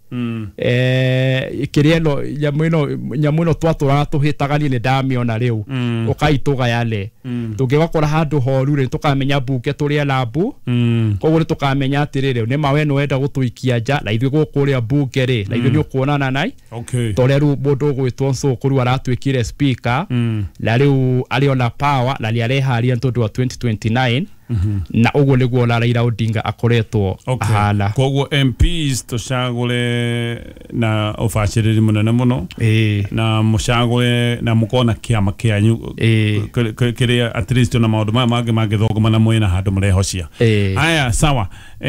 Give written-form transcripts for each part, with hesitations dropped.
kireno nyamuno twatura tuhitagani ni ndamiona riu ukaituga yale tungigakora handu horu ri tukamenya buke turia labu koguo ni tukamenya atirire ni maweno wenda gutuikia nja na ithuĩ gukuria buke ri na ithuĩ ni ukuonana nai toreru mundu gwitwo Ncũkũrũ aratwikire speaker na riu aliona power na liareharia ntondu wa 2029 na uguo niguo Raila Odinga akoretwo ahala koguo MPs tucagure na ofaciriri munene muno na mucagure na mukona kiama kianyu kiria at least na maundu magithogoma na mwena handu murehocia aya sawa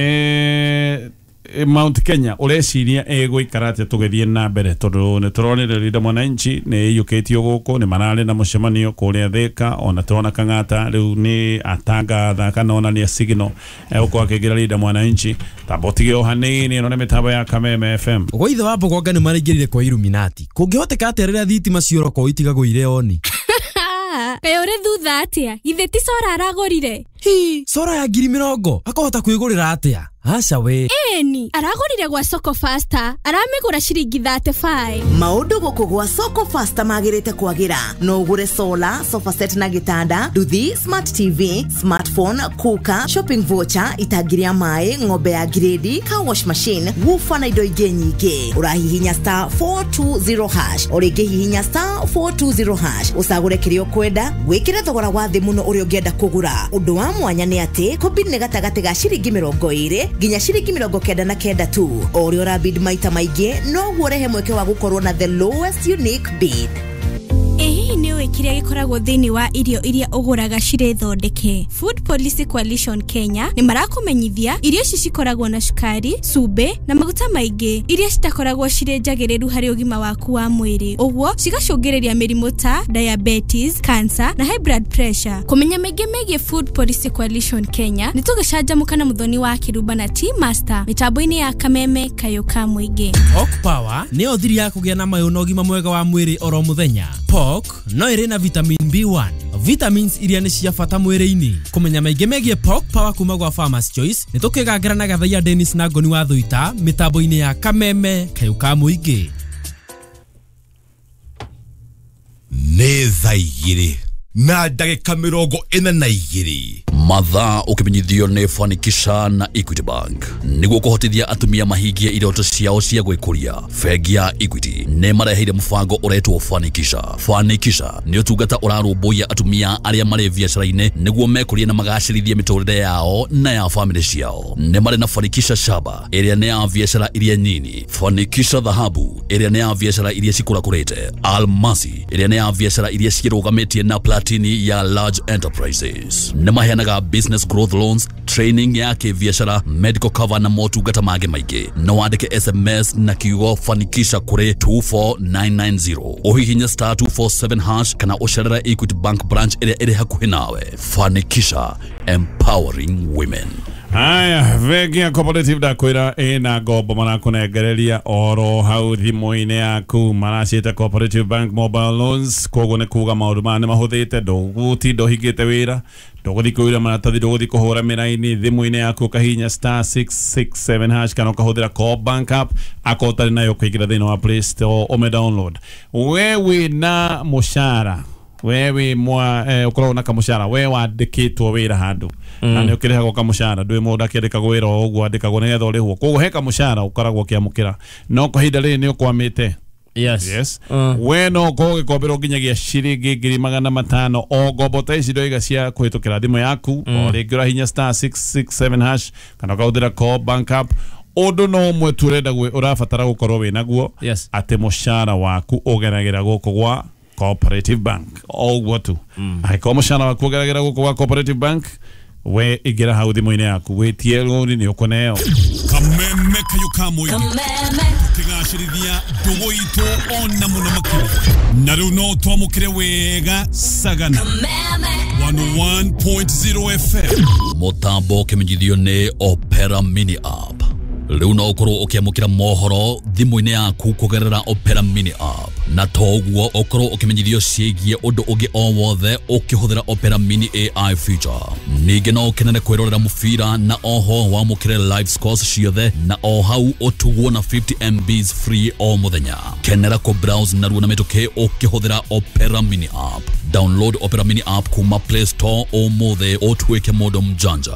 Mount Kenya ureciria guikarate tugethie na mbere tondu ne turonire Linda Mwananchi ne yuketio guko ne marale na mucemanio kuria Thika ona turona Kang'ata riu ni atangatha kana ona ni signal uko akigira Linda Mwananchi tabotige ohanini no mitabo ya Kameme FM goithe wa Bogonga ni maringirire kwa Illuminati kungihoteka aterera thitima cioroko itigago ire oni Peore thutha atia ithe ti sora aragorire sora ya 70 akahota kwigurira atia aca we eni aragorire gwa Soko Faster aramegura ciringi 35 maundu guku gwa Soko Faster magirite kwagira no ugure solar sofa set na gitanda nduthi smart TV smartphone kuka shopping voucher itagiria mai ng'ombe ya grade car wash machine woofer na indo ingĩ nyingĩ urahihinya *420# oringi hihinya *420# usagure kirio kwenda gwikira thogora wa thi muno uri ungienda kugura undu wa mwanya ni ati kombini ni gatagati ga ciringi 20 ginya ciringi 99 tu ori ora bid maita maige no guorehe mweke wa gukorwo na the lowest unique bid ni wekire gikoragwo thini wa irio iria uguraga cire thondeke Food Policy Coalition Kenya ni marakumenyithia irio cikoragwo na cukari sube na maguta maingĩ iria citakoragwo cire njagĩrĩru harĩ ũgima waku wa mwĩrĩ ũguo cigacũngĩrĩria mĩrimũ ta diabetes cancer na high blood pressure kumenya maingĩ megie Food Policy Coalition Kenya ni tũgĩcanjamũka na mũthoni wa Kiruba na Tea Master mitambo-inĩ ya Kameme Kayuka Mũingĩ Pork Power ni othiri ya kũgĩa na mayo na ũgima mwega wa mwĩrĩ oro mũthenya pork no ĩrĩ na vitamin B1 vitamins iria nĩ cia bata mwĩrĩ-inĩ kumenya maingĩ megie Pork Power kuma gwa Farmers Choice nĩ tũkĩgangĩra na Gathaia Dennis na Ngoni wa Thũita mitambo-inĩ ya Kameme Kayuka Mũingĩ nĩ thaa 2 na ndagĩka 42 mathaa ukimenyithio ni Fanikisha na Equity Bank niguo kuhotithia atumia mahingie iroto ciao cia gwikuria bengi ya Equity ne mareheire mubango uretwo Fanikisha ni utungata urarumbuia atumia aria mari biacara-ini niguo mekurie na magacirithie miturire yao na ya family ciao ne mari na Fanikisha Shaba iria ne ya biacara iria nyini Fanikisha Dhahabu iria ne ya biacara iria cikurakurite Almasi iria ne ya biacara iria cirugametie na Platini ya large enterprises ne maheanaga business growth loans training ya kibiashara medical cover na motungata mangĩ maingĩ no wandike SMS na kiugo Fanikisha kuri 24990 uhihinya *247# kana ucerera Equity Bank branch iria iri hakuhi nawe Fanikisha empowering women Aya, Vegia Cooperative da kwira na ngombo marakunegereria oro hau thimu-inĩ yaku maracita Cooperative Bank mobile loans koguo nĩ kuga maũndũ maya nĩ mahuthĩte ndũgũtinda ũhingĩte wĩra ndũgũthiĩ kũira maratathi ndũgũthiĩ kũhũra mĩraini thimu-inĩ yaku kahinya *667# kana ũkahũthĩra Coop Bank app akorwo ũtarĩ nayo kũingĩra thĩinĩ wa Play Store download wewe na mũcara wewe mwa ukorwo na kamushara wewe wandikitwo wira handu na ni ukirehagwo kamushara ndwe mundu akirika gwira ogwo andikagwo nigetha urihwo koguo he kamushara ukaragwo kiamukira no kahinda ri ni ukwamite yes we no ko gikombero nginyagia ciringi 500 o ngombo ta ici ndoiga cia kuhitukira thimu yaku o ringi urahinya *667# kana ukahuthira Coop Bank app odo no mwe turenda gwe urabatara gukorwo winaguo ate mushara waku ugeragira guku gwa Cooperative Bank ogwo tu aiko mushara waku ugeragira guku gwa Cooperative Bank we igira hau thimu-inĩ yaku witie rũni nĩ ũkũneo Kameme Kayuka Mũingĩ tigacirithia ndũgũ itũ ona mũno makĩria na rĩu no twamũkĩre wega Sagana 101.0 FM mũtambo ũkĩmenyithio nĩ Opera Mini App Riu no ukorwo ukiamukira mohoro thimu-ini yaku kugerera Opera Mini app. Na toguo ukorwo ukimenyithio ciegie undu ungi o wothe ukihuthira Opera Mini AI feature. Ningi no ukenere kwirorera mubira na oho wamukire live scores ciothe na o hau utugwo na 50 MBs free o muthenya. Kenera ko browse na ruona mituki ukihuthira Opera Mini app. Download Opera Mini app kuma Play Store o mothe otweke modo mjanja.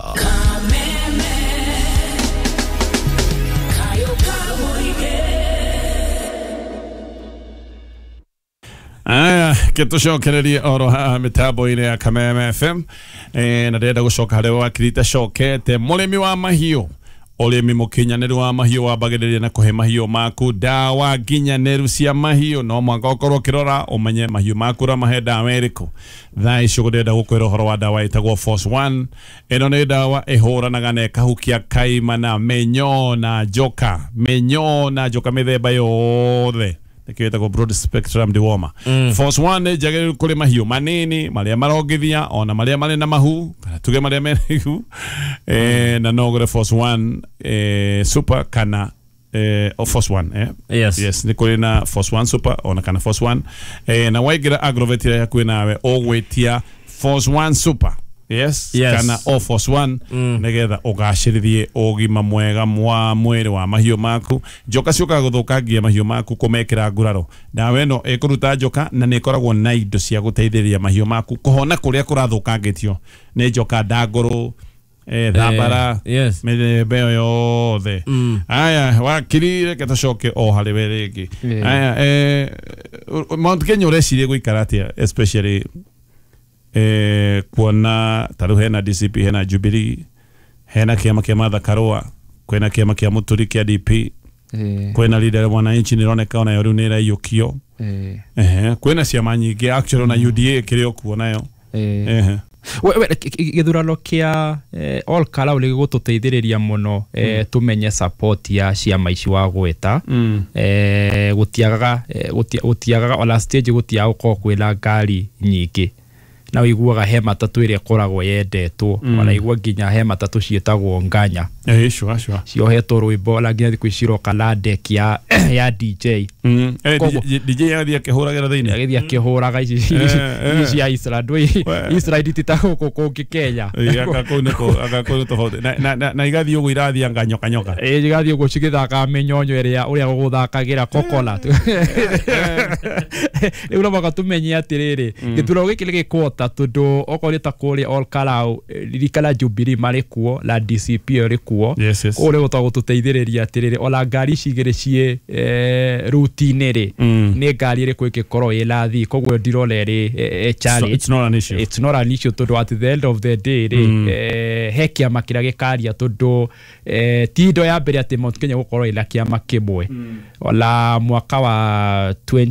Aya, gitucokererie oro haha mitambo-ini ya Kameme FM. Na ndenda gucoka harä wakirite cokete murimi wa mahiũ urimi mukinyaniru wa mahiũ wambagĩrĩria na kuhe mahiũ maku dawa nginyanĩru cia mahiũ. No mwanga ukorwo ukirora umenye mahiũ maku ramahe dawa ĩrĩkũ. Thaa ici ndenda gukwĩra ũhoro wa dawa ĩtagwo Force 1. ĩno nĩ dawa ĩhũranaga na ĩkahukia kaimana, mĩnyoo na njoka mĩthemba yothe. Nikiwetagwo broad spectrum dewormer. Force 1 nĩ njagĩrĩru kũrĩ mahiũ manini marĩa marongithia ona marĩa marĩ na mahu kana tuge marĩa mena ihu. Na no ũgũre Force 1 super kana Force 1 yes nĩ kũrĩ na Force 1 super ona kana Force 1 na waingĩra Agrovet ĩrĩa hakuhĩ nawe ũgwĩtia Force 1 super. Yes. Kana Force 1 nigetha ugacirithie ugima mwega wa mwiri wa mahiũ maku. Njoka ciuka guthukangia mahiũ maku kumekira nguraro. Dawa ĩno ĩkũruta njoka na nĩ ĩkoragwo na indo cia guteithĩrĩria mahiũ maku kuhona kuria kurathukangĩtio nĩ njoka ndangũrũ, thambara, mĩthemba yothe. Aya wakiri reke tucoke o harĩ we rĩngĩ. Aya Mount Kenya ũreciria gũikara atĩa, especially kuona taru hena DCP, hena Jubilee, hena kiama kia Martha Karua, kwena kiama kia Muturi kia DP, kwena leader mwananchi nironeka ona yoru nira yukio, kwena ciama nyingi actually na UDA kirio kuonayo. Githurano kia All Kalau ri gututeithĩrĩria muno tumenye support ya ciama ici wa gweta. Gutiagaga ona stage gutiaga uko kwĩna ngari nyingĩ. Na wiguaga he matatu ĩrĩa koragwo yendetwo, ona igua nginya he matatu ciĩtagwo nganya. Sure. Ciohetwo rwĩmbo na nginya thikũ ciroka na deck ya DJ. DJ yathia kĩhũragĩra thĩinĩ. Yathia kĩhũraga ici cia Israel. Israel titagwo kũngĩ Kenya. Agakũnũ tofauti. Na igathiĩ ũguo irathia nganyoka. Igathiĩ ũguo cigĩthaka mĩnyonyo ĩrĩa ũrĩa gũthakagĩra coconut. Rĩu no mũhaka tũmenye atĩrĩrĩ, gĩthurano gĩkĩ nĩ gĩkũhota tondũ okorwo ta kũrĩa All Kalau ririkana Jubilee marĩ kuo na DCP ĩrĩ kuo. Ũrĩa gũtagwo tũteithĩrĩria atĩrĩrĩ ona ngari ici igĩrĩ ciĩ routine rĩ nĩ ngari ĩrĩkũ ĩngĩkorwo ĩrathiĩ, koguo ndirona ĩrĩ challenge. It's not an issue tondũ at the end of the day rĩ he kĩama kĩrĩa gĩkaria tondũ ti indo ya mbere atĩ Mount Kenya gũkorwo ĩna kĩama kĩmwe. Ona mwaka wa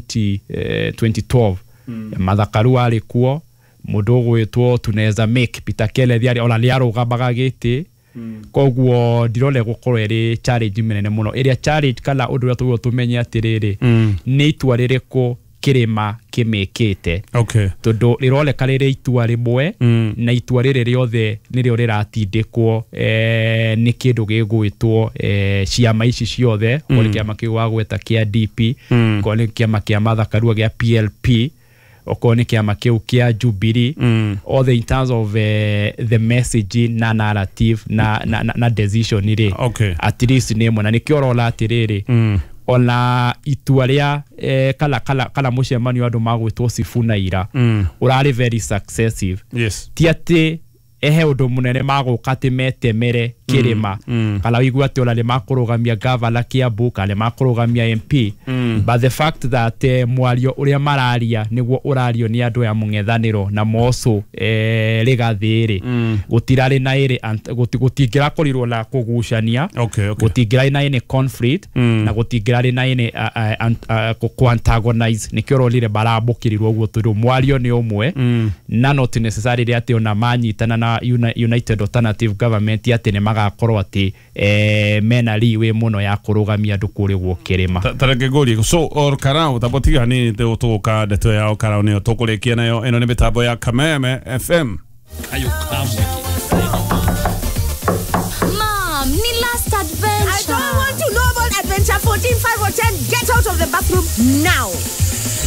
2012 Martha Karua arĩ kuo, mũndũ ũgwĩtwo Tunaweza Make Peter Keleth ona nĩ arũgamaga gĩtĩ. Koguo ndirona gũkorwo ĩrĩ challenge mĩnene mũno. Ĩrĩa challenge kana ũndũ ũrĩa tũgũo tũmenye atĩrĩrĩ nĩ itua rĩrĩkũ kĩrĩma kĩmĩkĩte. Tondũ rĩroneka rĩrĩ itua rĩmwe na itua rĩrĩ rĩothe nĩrĩo rĩratindĩkwo nĩ kĩndũ gĩgwĩtwo ciama ici ciothe. Kũrĩ kĩama kĩu wa gweta kĩa DP, kũrĩ kĩama kĩa Martha Karua gĩa PLP, okorwo nĩ kĩama kĩu kĩa Jubilee, all in terms of the message na narrative na decision rĩ at least nĩ ĩmwe. Na nĩkĩo ũrona atĩrĩrĩ ona itua rĩa kana mũcemanio andũ magwĩtwo Sifuna ira ũrarĩ very successive. Ti atĩ ehe ũndũ mũnene magũka atĩ metemere kĩrĩma kana wĩigua atĩ ona nĩ makũrũgamia gavana Kiambu kana nĩ makũrũgamia MP, but the fact that mwario ũrĩa mararia nĩguo ũrario nĩ andũ ya mũng'ethanĩro na moco Rigathi rĩ gũtirarĩ na ĩrĩ gũtingĩrakorirwo na kũgucania, gũtingĩrarĩ na ĩnĩ conflict na gũtingĩrarĩ na ĩnĩ antagonize. Nĩkĩo ũronire marambũkĩrirwo ũguo tondũ mwario nĩ ũmwe na not necessarily atĩ ona manyitana na United Alternative Government atĩ nĩ magakorwo atĩ mena riwe muno ya kũrũgamia andũ kũrĩ gwo kĩrĩma. Tareke ngũrie so All Kalau tabotiga nini tũgũka ndeto ya All Kalau nĩyo tũkũrĩkia nayo. Ĩno nĩ mĩtambo ya Kameme FM. Mom, ni last adventure. 15, 5 or 10, get out of the bathroom now.